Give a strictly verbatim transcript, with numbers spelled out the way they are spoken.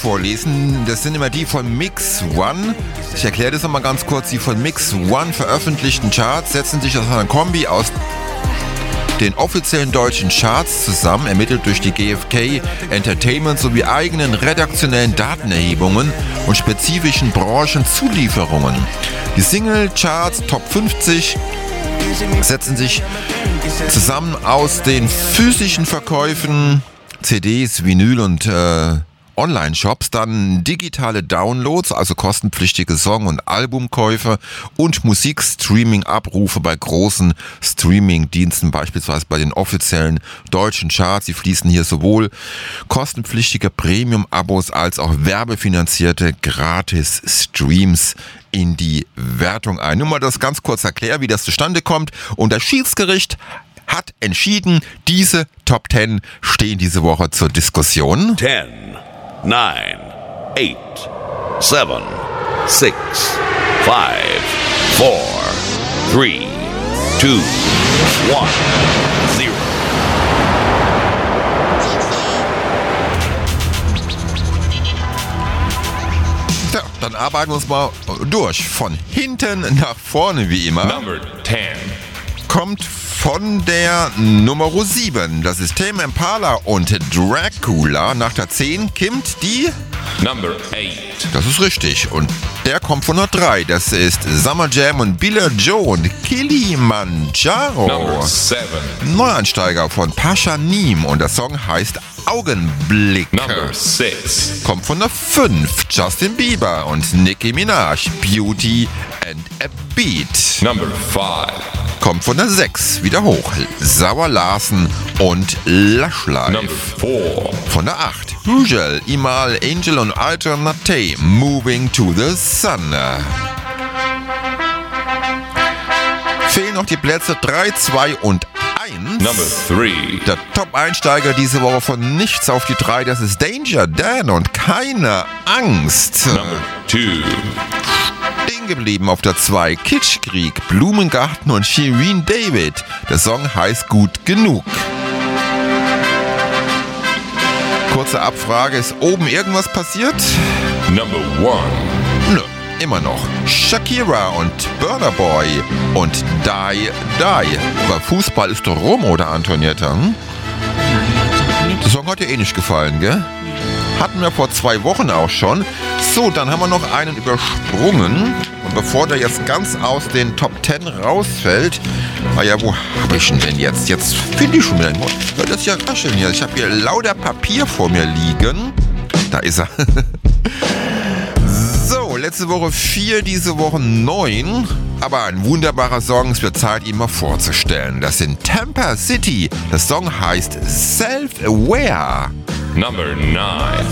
vorlesen. Das sind immer die von Mix One. Ich erkläre das nochmal ganz kurz. Die von Mix One veröffentlichten Charts setzen sich aus einer Kombi aus den offiziellen deutschen Charts zusammen, ermittelt durch die G F K Entertainment sowie eigenen redaktionellen Datenerhebungen und spezifischen Branchenzulieferungen. Die Single-Charts Top fünfzig setzen sich zusammen aus den physischen Verkäufen, C Ds, Vinyl und äh, Online-Shops, dann digitale Downloads, also kostenpflichtige Song- und Albumkäufe und Musikstreaming-Abrufe bei großen Streaming-Diensten, beispielsweise bei den offiziellen deutschen Charts. Sie fließen hier sowohl kostenpflichtige Premium-Abos als auch werbefinanzierte Gratis-Streams in die Wertung ein. Nur mal das ganz kurz erklären, wie das zustande kommt. Und das Schiedsgericht hat entschieden, diese Top zehn stehen diese Woche zur Diskussion. ten, nine, eight, seven, six, five, four, three, two, one, zero. Ja, dann arbeiten wir uns mal durch. Von hinten nach vorne wie immer. Number ten. Kommt von der Nummer sieben. Das ist Tame Impala und Dracula. Nach der zehn kommt die... Number eight. Das ist richtig. Und der kommt von der drei. Das ist Summer Jam und Billa Joe und Kilimanjaro. Number seven. Neueinsteiger von Pasha Neem und der Song heißt Augenblick. Number six. Kommt von der fünf. Justin Bieber und Nicki Minaj. Beauty and a Beat. Number five. Kommt von der sechs. Wieder hoch. Sauer Larsen und Lush Life. Number four. Von der acht. Hugel, Imal, Angel und Alternate. Moving to the Sun. Fehlen noch die Plätze drei, zwei und eins. Number three. Der Top-Einsteiger diese Woche von nichts auf die drei, das ist Danger Dan und Keine Angst. Number two. Stehen geblieben auf der zwei, Kitschkrieg, Blumengarten und Shirin David. Der Song heißt Gut genug. Kurze Abfrage, ist oben irgendwas passiert? Number one. Nö, immer noch. Shakira und Burna Boy und Die Die. Aber Fußball ist doch rum, oder Antonietta? Hm? Der Song hat dir eh nicht gefallen, gell? Hatten wir vor zwei Wochen auch schon. So, dann haben wir noch einen übersprungen. Und bevor der jetzt ganz aus den Top zehn rausfällt, ah ja, wo habe ich ihn denn jetzt? Jetzt finde ich schon wieder. Hört das ja rascheln hier. Ich habe hier lauter Papier vor mir liegen. Da ist er. So, letzte Woche vier, diese Woche neun. Aber ein wunderbarer Song, es wird Zeit, ihn mal vorzustellen. Das sind Tampa City. Der Song heißt Self-Aware. Number nine.